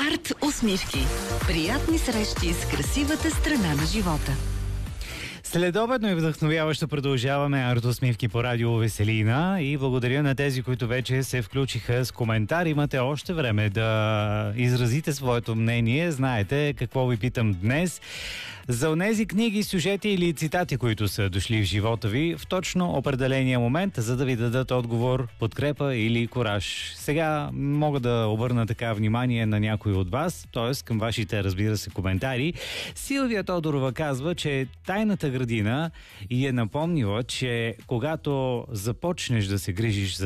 Арт усмивки. Приятни срещи с красивата страна на живота. Следобедно и вдъхновяващо продължаваме арт-усмивки по радио Веселина и благодаря на тези, които вече се включиха с коментар. Имате още време да изразите своето мнение. Знаете какво ви питам днес. За онези книги, сюжети или цитати, които са дошли в живота ви в точно определения момент, за да ви дадат отговор, подкрепа или кураж. Сега мога да обърна така внимание на някой от вас, т.е. към вашите, разбира се, коментари. Силвия Тодорова казва, че тайната градина и е напомнила, че когато започнеш да се грижиш за